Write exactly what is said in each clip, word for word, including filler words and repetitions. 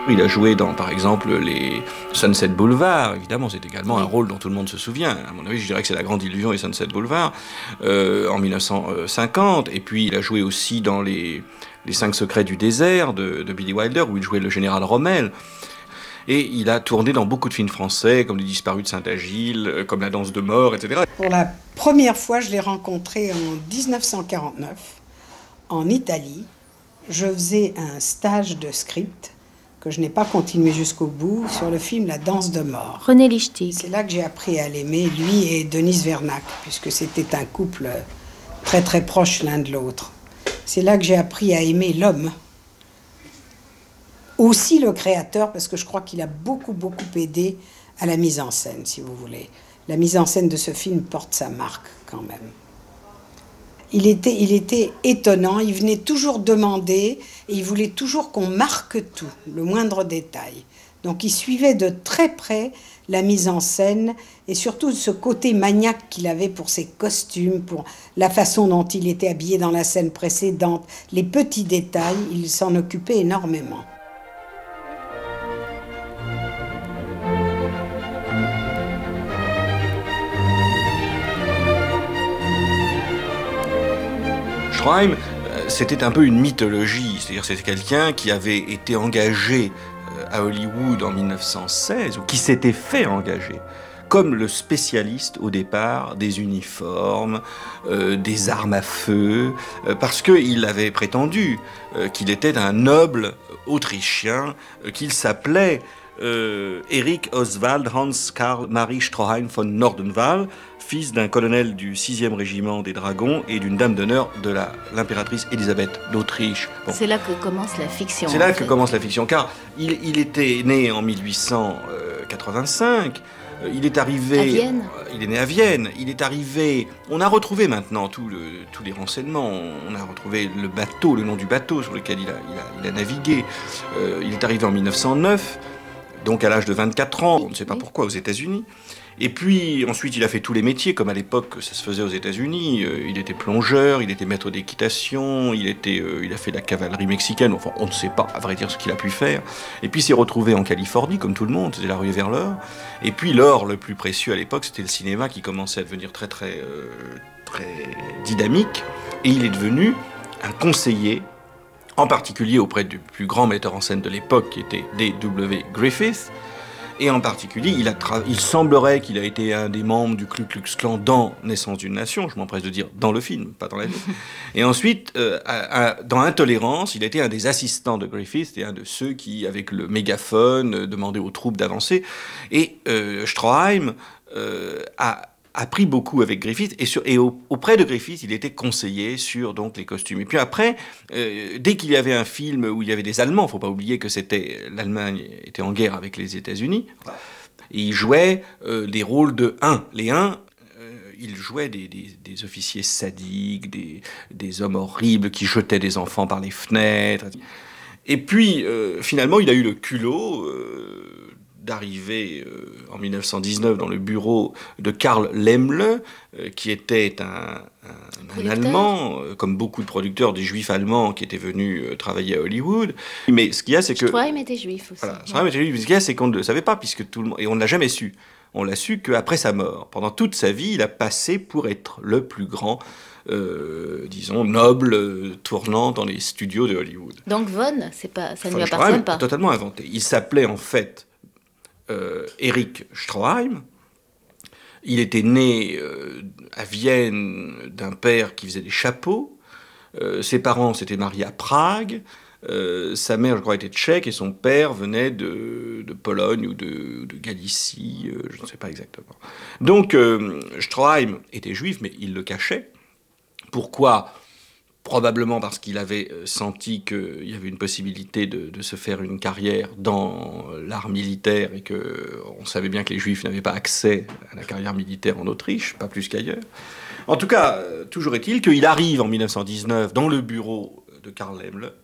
Il a joué dans, par exemple, les Sunset Boulevard, évidemment, c'est également un rôle dont tout le monde se souvient. À mon avis, je dirais que c'est La Grande Illusion et Sunset Boulevard, euh, en mille neuf cent cinquante. Et puis, il a joué aussi dans Les, les Cinq Secrets du désert de, de Billy Wilder, où il jouait le général Rommel. Et il a tourné dans beaucoup de films français, comme Les Disparus de Saint-Agile, comme La Danse de mort, et cetera. Pour la première fois, je l'ai rencontré en dix-neuf cent quarante-neuf, en Italie. Je faisais un stage de script que je n'ai pas continué jusqu'au bout, sur le film La Danse de mort. René Lichtig. C'est là que j'ai appris à l'aimer, lui et Denise Vernac, puisque c'était un couple très très proche l'un de l'autre. C'est là que j'ai appris à aimer l'homme. Aussi le créateur, parce que je crois qu'il a beaucoup beaucoup aidé à la mise en scène, si vous voulez. La mise en scène de ce film porte sa marque, quand même. Il était, il était étonnant, il venait toujours demander, et il voulait toujours qu'on marque tout, le moindre détail. Donc il suivait de très près la mise en scène, et surtout ce côté maniaque qu'il avait pour ses costumes, pour la façon dont il était habillé dans la scène précédente, les petits détails, il s'en occupait énormément. Stroheim, c'était un peu une mythologie, c'est-à-dire c'était quelqu'un qui avait été engagé à Hollywood en mille neuf cent seize, ou qui s'était fait engager comme le spécialiste au départ des uniformes, euh, des armes à feu, euh, parce qu'il avait prétendu euh, qu'il était un noble autrichien, euh, qu'il s'appelait euh, Erich Oswald Hans Karl Marie Stroheim von Nordenwall, fils d'un colonel du sixième régiment des dragons et d'une dame d'honneur de la, l'impératrice Élisabeth d'Autriche. Bon. C'est là que commence la fiction. C'est là en que fait. commence la fiction, car il, il était né en mille huit cent quatre-vingt-cinq, il est arrivé... À Vienne. Il est né à Vienne, il est arrivé... On a retrouvé maintenant tout le, tous les renseignements, on a retrouvé le bateau, le nom du bateau sur lequel il a, il a, il a navigué. Euh, il est arrivé en mille neuf cent neuf, donc à l'âge de vingt-quatre ans, on ne sait pas pourquoi, aux États-Unis. Et puis ensuite il a fait tous les métiers, comme à l'époque ça se faisait aux États-Unis. Euh, il était plongeur, il était maître d'équitation, il, était, euh, il a fait la cavalerie mexicaine, enfin on ne sait pas à vrai dire ce qu'il a pu faire. Et puis il s'est retrouvé en Californie, comme tout le monde, c'était la ruée vers l'or. Et puis l'or le plus précieux à l'époque, c'était le cinéma qui commençait à devenir très très, euh, très dynamique. Et il est devenu un conseiller, en particulier auprès du plus grand metteur en scène de l'époque, qui était D W Griffith. Et en particulier, il, a tra- il semblerait qu'il a été un des membres du Ku Klux Klan dans Naissance d'une Nation, je m'empresse de dire dans le film, pas dans la vie. Et ensuite, euh, à, à, dans Intolérance, il a été un des assistants de Griffith, et un de ceux qui, avec le mégaphone, euh, demandaient aux troupes d'avancer. Et euh, Stroheim euh, a appris beaucoup avec Griffith, et, sur, et au, auprès de Griffith, il était conseiller sur donc, les costumes. Et puis après, euh, dès qu'il y avait un film où il y avait des Allemands, il ne faut pas oublier que c'était, l'Allemagne était en guerre avec les États-Unis, et il jouait euh, des rôles de Huns. Les Huns, euh, il jouait des, des, des officiers sadiques, des, des hommes horribles qui jetaient des enfants par les fenêtres. Et puis, euh, finalement, il a eu le culot... Euh, d'arriver euh, en mille neuf cent dix-neuf dans le bureau de Karl Laemmle, euh, qui était un, un, un Allemand, euh, comme beaucoup de producteurs, des Juifs allemands qui étaient venus euh, travailler à Hollywood. Mais ce qu'il y a, c'est que... Stroheim était juif aussi. Voilà, Stroheim était juif. Ce qu'il y a, c'est qu'on ne le savait pas, puisque tout le monde... Et on ne l'a jamais su. On l'a su qu'après sa mort. Pendant toute sa vie, il a passé pour être le plus grand... Euh, disons, noble, euh, tournant dans les studios de Hollywood. Donc Von, c'est pas, ça ne lui Stroheim appartient pas. Totalement inventé. Il s'appelait en fait... Euh, Erich Stroheim. Il était né euh, à Vienne d'un père qui faisait des chapeaux. Euh, ses parents s'étaient mariés à Prague. Euh, sa mère, je crois, était tchèque et son père venait de, de Pologne ou de, de Galicie, euh, je ne sais pas exactement. Donc, euh, Stroheim était juif, mais il le cachait. Pourquoi ? Probablement parce qu'il avait senti qu'il y avait une possibilité de, de se faire une carrière dans l'art militaire et qu'on savait bien que les Juifs n'avaient pas accès à la carrière militaire en Autriche, pas plus qu'ailleurs. En tout cas, toujours est-il qu'il arrive en mille neuf cent dix-neuf dans le bureau de Karl Laemmle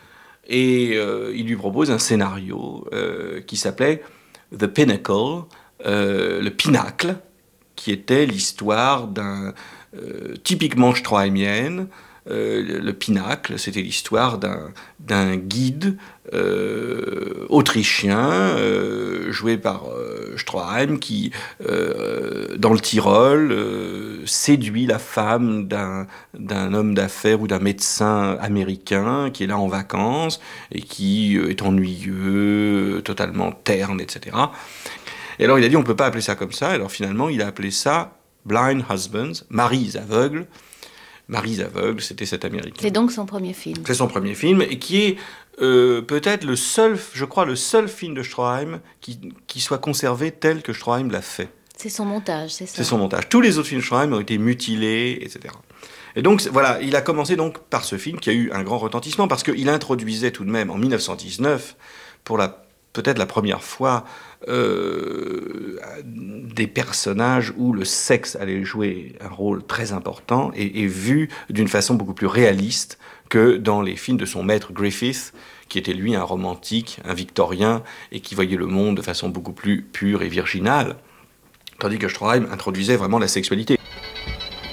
et euh, il lui propose un scénario euh, qui s'appelait The Pinnacle, euh, le pinacle, qui était l'histoire d'un euh, typiquement stroheimienne, euh, le pinacle, c'était l'histoire d'un, d'un guide euh, autrichien, euh, joué par euh, Stroheim, qui, euh, dans le Tyrol, euh, séduit la femme d'un, d'un homme d'affaires ou d'un médecin américain qui est là en vacances et qui euh, est ennuyeux, totalement terne, et cetera. Et alors il a dit on ne peut pas appeler ça comme ça, alors finalement il a appelé ça Blind Husbands, maris aveugles. Maris aveugles, c'était cet Américain. C'est donc son premier film. C'est son premier film, et qui est euh, peut-être le seul, je crois, le seul film de Stroheim qui, qui soit conservé tel que Stroheim l'a fait. C'est son montage, c'est ça? C'est son montage. Tous les autres films de Stroheim ont été mutilés, et cetera. Et donc, voilà, il a commencé donc par ce film qui a eu un grand retentissement, parce qu'il introduisait tout de même, en dix-neuf cent dix-neuf, pour la peut-être la première fois, euh, des personnages où le sexe allait jouer un rôle très important et, et vu d'une façon beaucoup plus réaliste que dans les films de son maître Griffith, qui était lui un romantique, un victorien, et qui voyait le monde de façon beaucoup plus pure et virginale, tandis que Stroheim introduisait vraiment la sexualité.